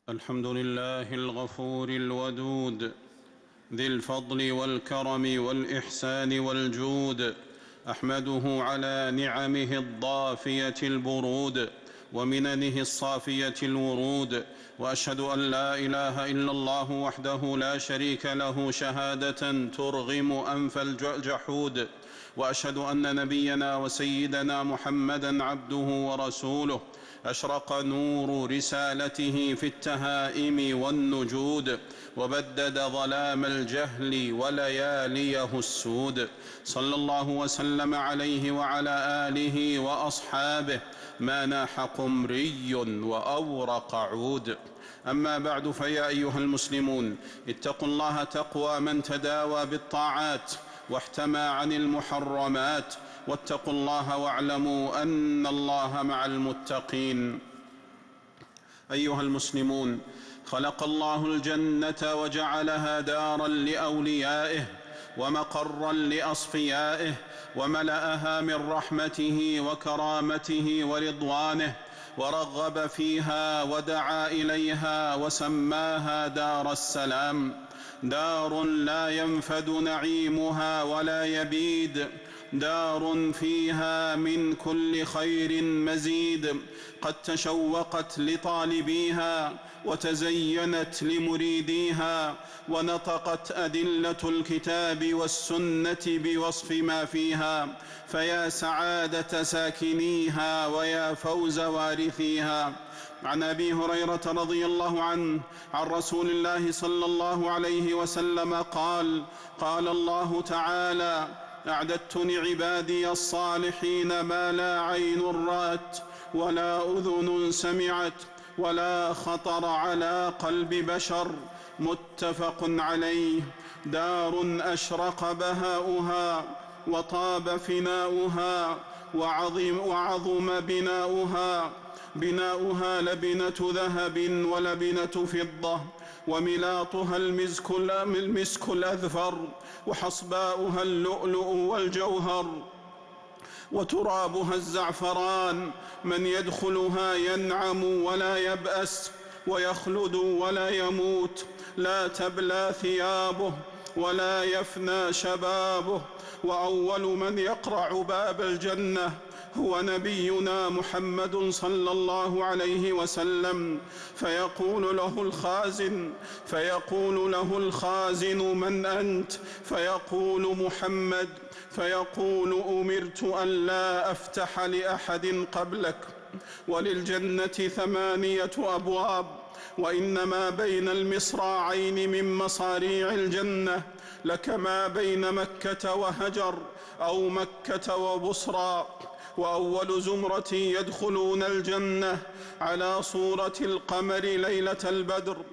الحمد لله الغفور الودود ذي الفضل والكرم والإحسان والجود، أحمده على نعمه الضافية البرود ومننه الصافية الورود، وأشهد أن لا إله إلا الله وحده لا شريك له شهادة ترغم أنف الجحود، وأشهد أن نبينا وسيدنا محمدًا عبده ورسوله، أشرق نور رسالته في التهائم والنجود، وبدد ظلام الجهل ولياليه السود، صلى الله وسلم عليه وعلى آله وأصحابه ما ناح قمري وأورق عود. أما بعد، فيا أيها المسلمون، اتقوا الله تقوى من تداوى بالطاعات واحتمى عن المحرمات، واتقوا الله واعلموا أن الله مع المتقين. أيها المسلمون، خلق الله الجنة وجعلها دارا لأوليائه ومقرا لأصفيائه، وملأها من رحمته وكرامته ورضوانه، ورغب فيها ودعا إليها وسماها دار السلام، دار لا ينفد نعيمها ولا يبيد، دار فيها من كل خير مزيد، قد تشوقت لطالبيها وتزينت لمريديها، ونطقت أدلة الكتاب والسنة بوصف ما فيها، فيا سعادة ساكنيها ويا فوز وارثيها. عن أبي هريرة رضي الله عنه عن رسول الله صلى الله عليه وسلم قال: قال الله تعالى: أعددت لعبادي الصالحين ما لا عين رأت ولا أذن سمعت ولا خطر على قلب بشر. متفق عليه. دار أشرق بهاؤها وطاب فناؤها وعظم بناؤها لبنة ذهب ولبنة فضة، وملاطها المسك الأذفر، وحصباؤها اللؤلؤ والجوهر، وترابها الزعفران. من يدخلها ينعم ولا يبأس، ويخلد ولا يموت، لا تبلى ثيابه ولا يفنى شبابه. وأول من يقرع باب الجنة هو نبينا محمد صلى الله عليه وسلم، فيقول له الخازن: من أنت؟ فيقول: محمد. فيقول: أمرت أن لا أفتح لأحد قبلك. وللجنة 8 أبواب، وإنما بين المصراعين من مصاريع الجنة لكما بين مكة وهجر أو مكة وبصرى. وأول زمرة يدخلون الجنة على صورة القمر ليلة البدر